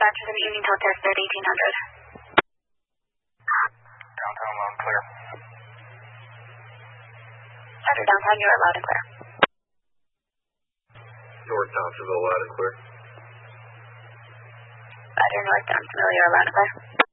dispatch with an evening tow test at 1800. Downtown loud and clear. Roger, downtown, you are loud and clear. North Thompsonville loud and clear. Roger, north Thompsonville, you are loud and clear.